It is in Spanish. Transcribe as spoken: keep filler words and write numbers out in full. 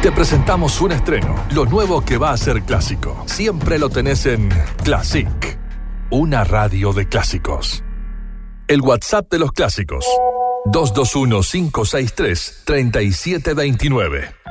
Te presentamos un estreno, lo nuevo que va a ser clásico. Siempre lo tenés en Classic, una radio de clásicos. El WhatsApp de los clásicos, dos dos uno, cinco seis tres, tres siete dos nueve.